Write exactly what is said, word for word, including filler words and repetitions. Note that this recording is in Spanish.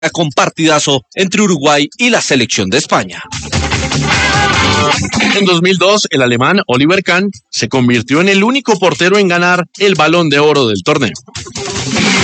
con partidazo entre Uruguay y la selección de España. En dos mil dos, el alemán Oliver Kahn se convirtió en el único portero en ganar el Balón de Oro del torneo.